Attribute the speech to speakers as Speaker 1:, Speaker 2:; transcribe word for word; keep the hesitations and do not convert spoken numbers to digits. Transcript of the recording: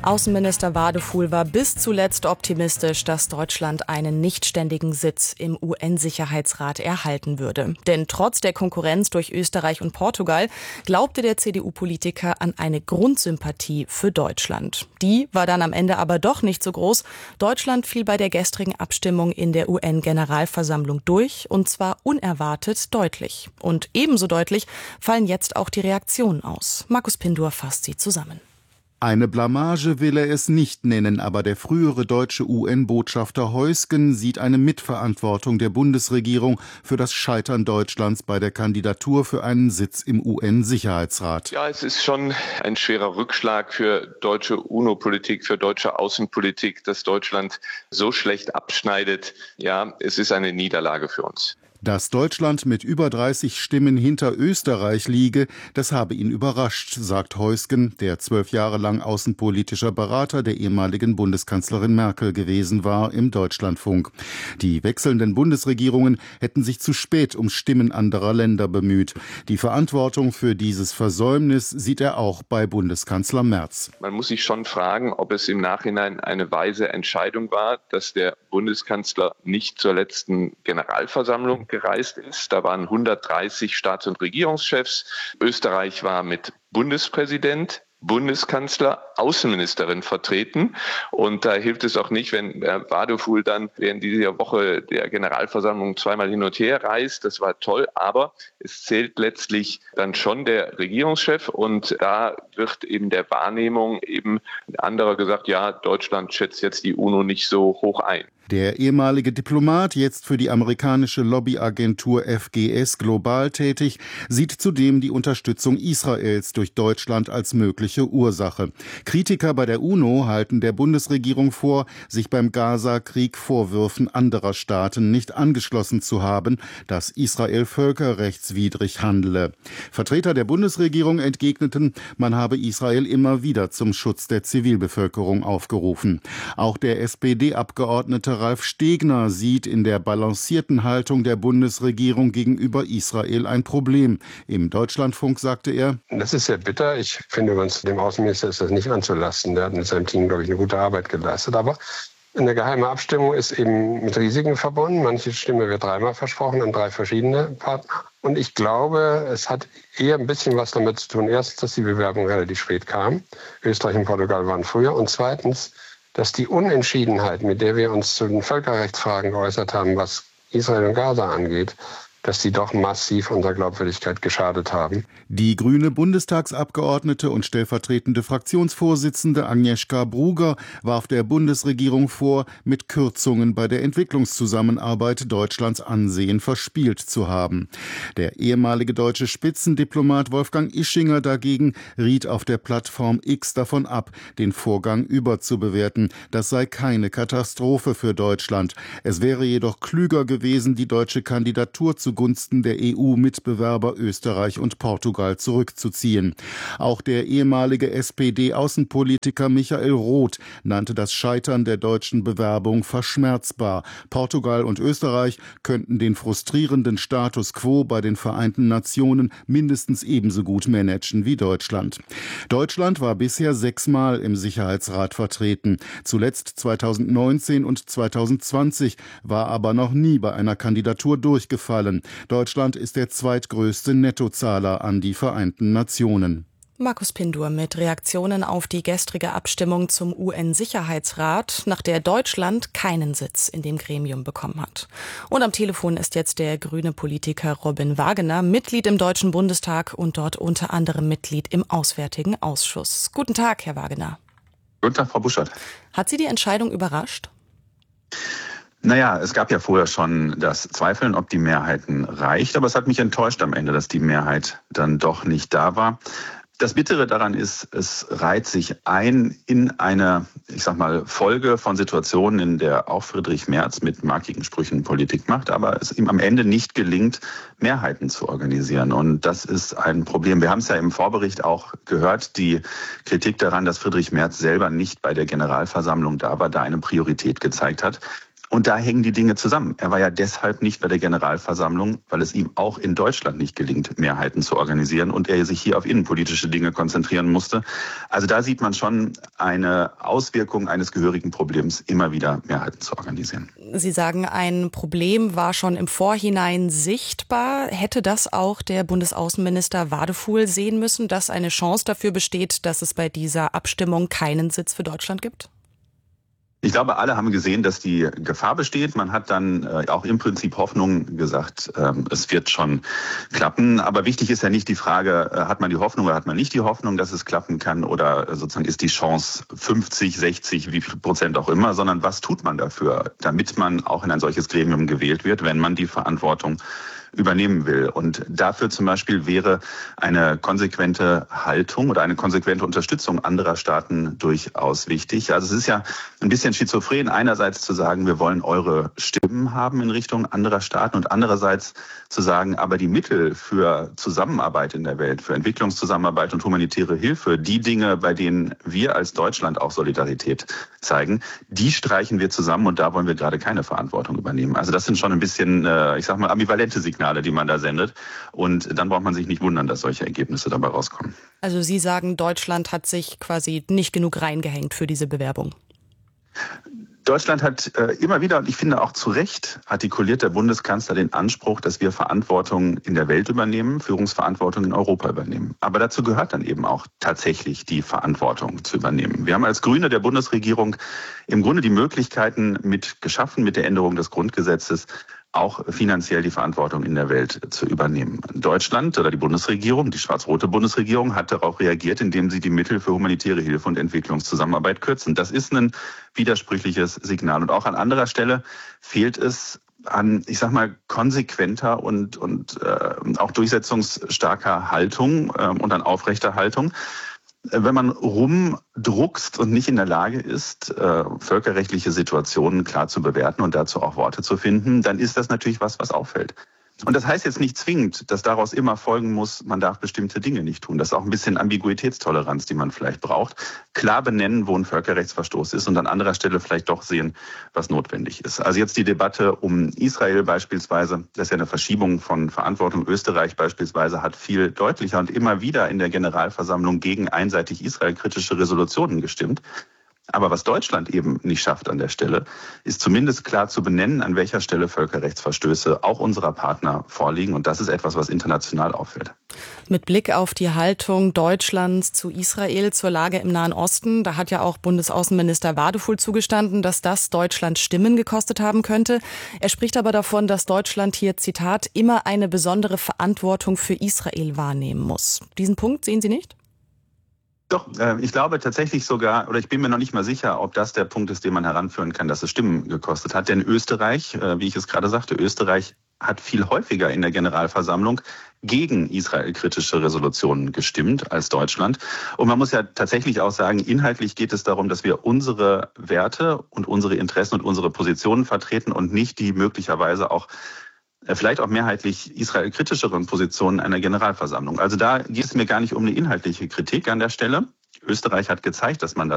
Speaker 1: Außenminister Wadefuhl war bis zuletzt optimistisch, dass Deutschland einen nichtständigen Sitz im U N-Sicherheitsrat erhalten würde. Denn trotz der Konkurrenz durch Österreich und Portugal glaubte der C D U-Politiker an eine Grundsympathie für Deutschland. Die war dann am Ende aber doch nicht so groß. Deutschland fiel bei der gestrigen Abstimmung in der U N-Generalversammlung durch, und zwar unerwartet deutlich. Und ebenso deutlich fallen jetzt auch die Reaktionen aus. Markus Pindur fasst sie zusammen.
Speaker 2: Eine Blamage will er es nicht nennen, aber der frühere deutsche U N-Botschafter Heusgen sieht eine Mitverantwortung der Bundesregierung für das Scheitern Deutschlands bei der Kandidatur für einen Sitz im U N-Sicherheitsrat.
Speaker 3: Ja, es ist schon ein schwerer Rückschlag für deutsche UNO-Politik, für deutsche Außenpolitik, dass Deutschland so schlecht abschneidet. Ja, es ist eine Niederlage für uns.
Speaker 2: Dass Deutschland mit über dreißig Stimmen hinter Österreich liege, das habe ihn überrascht, sagt Heusgen, der zwölf Jahre lang außenpolitischer Berater der ehemaligen Bundeskanzlerin Merkel gewesen war, im Deutschlandfunk. Die wechselnden Bundesregierungen hätten sich zu spät um Stimmen anderer Länder bemüht. Die Verantwortung für dieses Versäumnis sieht er auch bei Bundeskanzler Merz.
Speaker 3: Man muss sich schon fragen, ob es im Nachhinein eine weise Entscheidung war, dass der Bundeskanzler nicht zur letzten Generalversammlung gereist ist. Da waren hundertdreißig Staats- und Regierungschefs. Österreich war mit Bundespräsident, Bundeskanzler, Außenministerin vertreten. Und da hilft es auch nicht, wenn Herr Wadefuhl dann während dieser Woche der Generalversammlung zweimal hin und her reist. Das war toll, aber es zählt letztlich dann schon der Regierungschef. Und da wird eben der Wahrnehmung eben anderer gesagt, ja, Deutschland schätzt jetzt die UNO nicht so hoch ein.
Speaker 2: Der ehemalige Diplomat, jetzt für die amerikanische Lobbyagentur F G S global tätig, sieht zudem die Unterstützung Israels durch Deutschland als mögliche Ursache. Kritiker bei der UNO halten der Bundesregierung vor, sich beim Gaza-Krieg Vorwürfen anderer Staaten nicht angeschlossen zu haben, dass Israel völkerrechtswidrig handle. Vertreter der Bundesregierung entgegneten, man habe Israel immer wieder zum Schutz der Zivilbevölkerung aufgerufen. Auch der S P D-Abgeordnete Ralf Stegner sieht in der balancierten Haltung der Bundesregierung gegenüber Israel ein Problem. Im Deutschlandfunk sagte er:
Speaker 4: Das ist sehr bitter. Ich finde, uns dem Außenminister ist das nicht anzulasten. Der hat mit seinem Team, glaube ich, eine gute Arbeit geleistet. Aber eine geheime Abstimmung ist eben mit Risiken verbunden. Manche Stimme wird dreimal versprochen an drei verschiedene Partner. Und ich glaube, es hat eher ein bisschen was damit zu tun. Erstens, dass die Bewerbung relativ spät kam. Österreich und Portugal waren früher. Und zweitens, dass die Unentschiedenheit, mit der wir uns zu den Völkerrechtsfragen geäußert haben, was Israel und Gaza angeht, dass die doch massiv unserer Glaubwürdigkeit geschadet haben.
Speaker 2: Die grüne Bundestagsabgeordnete und stellvertretende Fraktionsvorsitzende Agnieszka Bruger warf der Bundesregierung vor, mit Kürzungen bei der Entwicklungszusammenarbeit Deutschlands Ansehen verspielt zu haben. Der ehemalige deutsche Spitzendiplomat Wolfgang Ischinger dagegen riet auf der Plattform X davon ab, den Vorgang überzubewerten. Das sei keine Katastrophe für Deutschland. Es wäre jedoch klüger gewesen, die deutsche Kandidatur zu zugunsten der E U-Mitbewerber Österreich und Portugal zurückzuziehen. Auch der ehemalige S P D-Außenpolitiker Michael Roth nannte das Scheitern der deutschen Bewerbung verschmerzbar. Portugal und Österreich könnten den frustrierenden Status quo bei den Vereinten Nationen mindestens ebenso gut managen wie Deutschland. Deutschland war bisher sechsmal im Sicherheitsrat vertreten. Zuletzt zweitausendneunzehn und zweitausendzwanzig, war aber noch nie bei einer Kandidatur durchgefallen. Deutschland ist der zweitgrößte Nettozahler an die Vereinten Nationen.
Speaker 1: Markus Pindur mit Reaktionen auf die gestrige Abstimmung zum U N-Sicherheitsrat, nach der Deutschland keinen Sitz in dem Gremium bekommen hat. Und am Telefon ist jetzt der grüne Politiker Robin Wagener, Mitglied im Deutschen Bundestag und dort unter anderem Mitglied im Auswärtigen Ausschuss. Guten Tag, Herr Wagener.
Speaker 5: Guten Tag, Frau Buschert.
Speaker 1: Hat Sie die Entscheidung überrascht?
Speaker 5: Naja, es gab ja vorher schon das Zweifeln, ob die Mehrheiten reicht. Aber es hat mich enttäuscht am Ende, dass die Mehrheit dann doch nicht da war. Das Bittere daran ist, es reiht sich ein in eine, ich sag mal, Folge von Situationen, in der auch Friedrich Merz mit markigen Sprüchen Politik macht, aber es ihm am Ende nicht gelingt, Mehrheiten zu organisieren. Und das ist ein Problem. Wir haben es ja im Vorbericht auch gehört, die Kritik daran, dass Friedrich Merz selber nicht bei der Generalversammlung da war, da eine Priorität gezeigt hat. Und da hängen die Dinge zusammen. Er war ja deshalb nicht bei der Generalversammlung, weil es ihm auch in Deutschland nicht gelingt, Mehrheiten zu organisieren und er sich hier auf innenpolitische Dinge konzentrieren musste. Also da sieht man schon eine Auswirkung eines gehörigen Problems, immer wieder Mehrheiten zu organisieren.
Speaker 1: Sie sagen, ein Problem war schon im Vorhinein sichtbar. Hätte das auch der Bundesaußenminister Wadefuhl sehen müssen, dass eine Chance dafür besteht, dass es bei dieser Abstimmung keinen Sitz für Deutschland gibt?
Speaker 5: Ich glaube, alle haben gesehen, dass die Gefahr besteht. Man hat dann äh, auch im Prinzip Hoffnung gesagt, ähm, es wird schon klappen. Aber wichtig ist ja nicht die Frage, äh, hat man die Hoffnung oder hat man nicht die Hoffnung, dass es klappen kann, oder äh, sozusagen ist die Chance fünfzig, sechzig, wie viel Prozent auch immer, sondern was tut man dafür, damit man auch in ein solches Gremium gewählt wird, wenn man die Verantwortung übernehmen will. Und dafür zum Beispiel wäre eine konsequente Haltung oder eine konsequente Unterstützung anderer Staaten durchaus wichtig. Also es ist ja ein bisschen schizophren, einerseits zu sagen, wir wollen eure Stimmen haben in Richtung anderer Staaten und andererseits zu sagen, aber die Mittel für Zusammenarbeit in der Welt, für Entwicklungszusammenarbeit und humanitäre Hilfe, die Dinge, bei denen wir als Deutschland auch Solidarität zeigen, die streichen wir zusammen und da wollen wir gerade keine Verantwortung übernehmen. Also das sind schon ein bisschen, ich sag mal, ambivalente Signale, die man da sendet. Und dann braucht man sich nicht wundern, dass solche Ergebnisse dabei rauskommen.
Speaker 1: Also Sie sagen, Deutschland hat sich quasi nicht genug reingehängt für diese Bewerbung.
Speaker 5: Deutschland hat äh, immer wieder, und ich finde auch zu Recht, artikuliert der Bundeskanzler den Anspruch, dass wir Verantwortung in der Welt übernehmen, Führungsverantwortung in Europa übernehmen. Aber dazu gehört dann eben auch tatsächlich die Verantwortung zu übernehmen. Wir haben als Grüne der Bundesregierung im Grunde die Möglichkeiten mit geschaffen, mit der Änderung des Grundgesetzes, auch finanziell die Verantwortung in der Welt zu übernehmen. Deutschland oder die Bundesregierung, die schwarz-rote Bundesregierung, hat darauf reagiert, indem sie die Mittel für humanitäre Hilfe und Entwicklungszusammenarbeit kürzen. Das ist ein widersprüchliches Signal. Und auch an anderer Stelle fehlt es an, ich sag mal, konsequenter und, und äh, auch durchsetzungsstarker Haltung äh, und an aufrechter Haltung. Wenn man rumdruckst und nicht in der Lage ist, äh, völkerrechtliche Situationen klar zu bewerten und dazu auch Worte zu finden, dann ist das natürlich was, was auffällt. Und das heißt jetzt nicht zwingend, dass daraus immer folgen muss, man darf bestimmte Dinge nicht tun. Das ist auch ein bisschen Ambiguitätstoleranz, die man vielleicht braucht. Klar benennen, wo ein Völkerrechtsverstoß ist und an anderer Stelle vielleicht doch sehen, was notwendig ist. Also jetzt die Debatte um Israel beispielsweise, das ist ja eine Verschiebung von Verantwortung. Österreich beispielsweise hat viel deutlicher und immer wieder in der Generalversammlung gegen einseitig israelkritische Resolutionen gestimmt. Aber was Deutschland eben nicht schafft an der Stelle, ist zumindest klar zu benennen, an welcher Stelle Völkerrechtsverstöße auch unserer Partner vorliegen. Und das ist etwas, was international auffällt.
Speaker 1: Mit Blick auf die Haltung Deutschlands zu Israel, zur Lage im Nahen Osten, da hat ja auch Bundesaußenminister Wadefuhl zugestanden, dass das Deutschland Stimmen gekostet haben könnte. Er spricht aber davon, dass Deutschland hier, Zitat, immer eine besondere Verantwortung für Israel wahrnehmen muss. Diesen Punkt sehen Sie nicht?
Speaker 5: Doch, äh, ich glaube tatsächlich sogar, oder ich bin mir noch nicht mal sicher, ob das der Punkt ist, den man heranführen kann, dass es Stimmen gekostet hat. Denn Österreich, äh, wie ich es gerade sagte, Österreich hat viel häufiger in der Generalversammlung gegen israelkritische Resolutionen gestimmt als Deutschland. Und man muss ja tatsächlich auch sagen, inhaltlich geht es darum, dass wir unsere Werte und unsere Interessen und unsere Positionen vertreten und nicht die möglicherweise auch vielleicht auch mehrheitlich israelkritischeren Positionen einer Generalversammlung. Also da geht es mir gar nicht um eine inhaltliche Kritik an der Stelle. Österreich hat gezeigt, dass man das